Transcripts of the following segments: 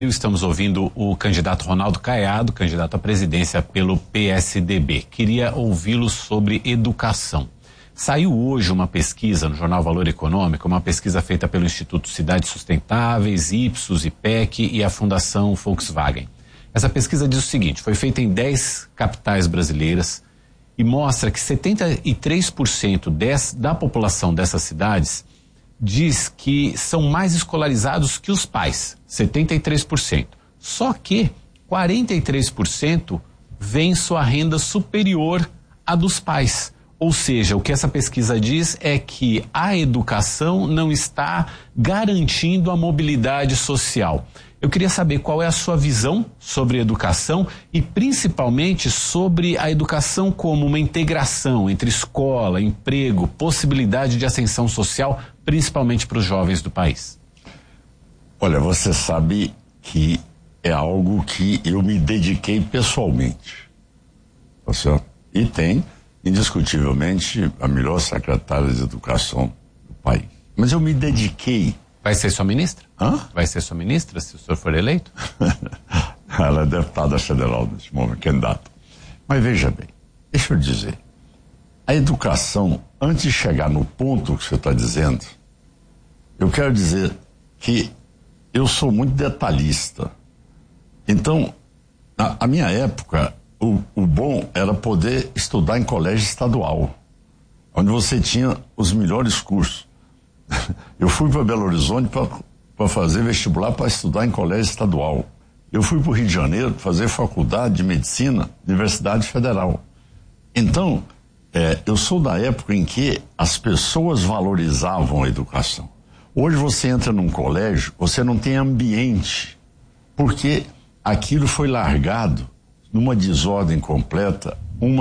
Estamos ouvindo o candidato Ronaldo Caiado, candidato à presidência pelo PSDB. Queria ouvi-lo sobre educação. Saiu hoje uma pesquisa no jornal Valor Econômico, uma pesquisa feita pelo Instituto Cidades Sustentáveis, Ipsos, IPEC e a Fundação Volkswagen. Essa pesquisa diz o seguinte: foi feita em 10 capitais brasileiras e mostra que 73% da população dessas cidades diz que são mais escolarizados que os pais, 73%. Só que 43% vem sua renda superior à dos pais. Ou seja, o que essa pesquisa diz é que a educação não está garantindo a mobilidade social. Eu queria saber qual é a sua visão sobre educação e principalmente sobre a educação como uma integração entre escola, emprego, possibilidade de ascensão social, principalmente para os jovens do país. Olha, você sabe que é algo que eu me dediquei pessoalmente, tá certo? E tem, indiscutivelmente, a melhor secretária de educação do país. Mas eu me dediquei. Vai ser sua ministra? Hã? Vai ser sua ministra se o senhor for eleito? Ela é deputada federal nesse momento, candidata. Mas veja bem, deixa eu dizer, a educação, antes de chegar no ponto que você está dizendo, eu quero dizer que eu sou muito detalhista. Então, na minha época, o bom era poder estudar em colégio estadual, onde você tinha os melhores cursos. Eu fui para Belo Horizonte para fazer vestibular para estudar em colégio estadual. Eu fui para o Rio de Janeiro fazer faculdade de medicina, Universidade Federal. Então, eu sou da época em que as pessoas valorizavam a educação. Hoje você entra num colégio, você não tem ambiente, porque aquilo foi largado numa desordem completa,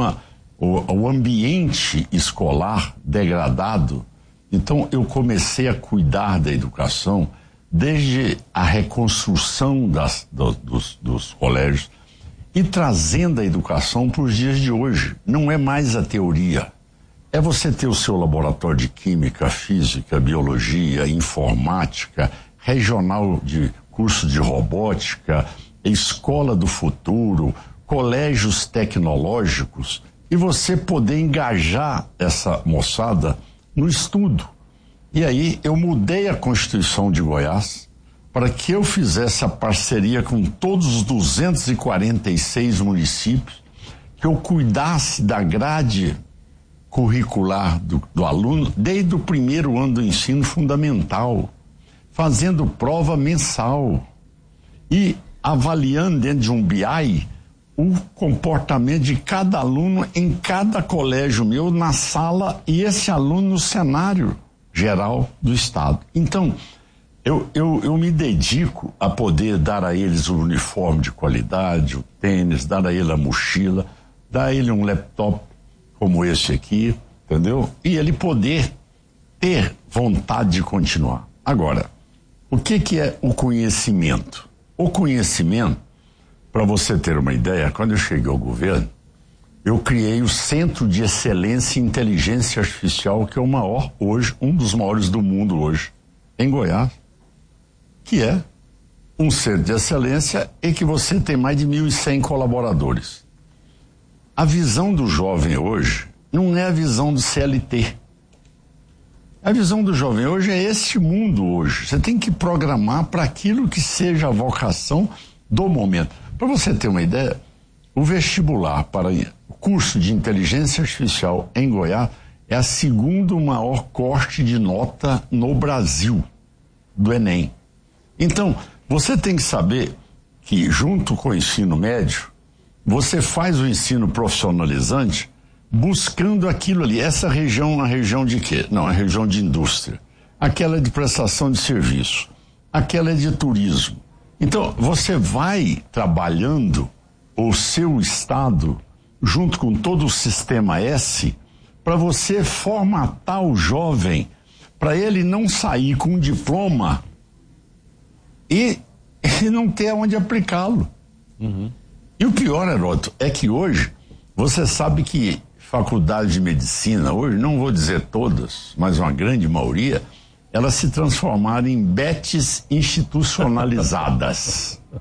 o ambiente escolar degradado. Então eu comecei a cuidar da educação desde a reconstrução dos colégios e trazendo a educação para os dias de hoje. Não é mais a teoria, é você ter o seu laboratório de química, física, biologia, informática, regional de curso de robótica, escola do futuro, colégios tecnológicos, e você poder engajar essa moçada no estudo. E aí eu mudei a Constituição de Goiás para que eu fizesse a parceria com todos os 246 municípios, que eu cuidasse da grade curricular do aluno desde o primeiro ano do ensino fundamental, fazendo prova mensal e avaliando dentro de um BI o comportamento de cada aluno em cada colégio meu na sala e esse aluno no cenário geral do estado. Então, eu me dedico a poder dar a eles o uniforme de qualidade, o tênis, dar a ele a mochila, dar a ele um laptop como esse aqui, entendeu? E ele poder ter vontade de continuar. Agora, o que é o conhecimento? O conhecimento, para você ter uma ideia, quando eu cheguei ao governo, eu criei o Centro de Excelência em Inteligência Artificial, que é o maior hoje, um dos maiores do mundo hoje, em Goiás, que é um centro de excelência e que você tem mais de 1.100 colaboradores. A visão do jovem hoje não é a visão do CLT. A visão do jovem hoje é esse mundo hoje. Você tem que programar para aquilo que seja a vocação do momento. Para você ter uma ideia, o vestibular para o curso de inteligência artificial em Goiás é a segundo maior corte de nota no Brasil, do Enem. Então, você tem que saber que junto com o ensino médio, você faz o ensino profissionalizante buscando aquilo ali. Essa região é uma região de quê? Não, é uma região de indústria. Aquela é de prestação de serviço. Aquela é de turismo. Então, você vai trabalhando o seu estado junto com todo o sistema S para você formatar o jovem para ele não sair com um diploma e não ter onde aplicá-lo. Uhum. E o pior, Heródoto, é que hoje você sabe que faculdade de medicina hoje, não vou dizer todas, mas uma grande maioria, elas se transformaram em betes institucionalizadas.